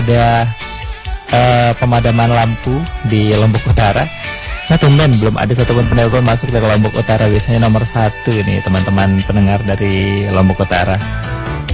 ada pemadaman lampu di Lombok Utara. Nah, tumben belum ada satupun penelpon masuk dari Lombok Utara. Biasanya nomor 1 ini teman-teman pendengar dari Lombok Utara.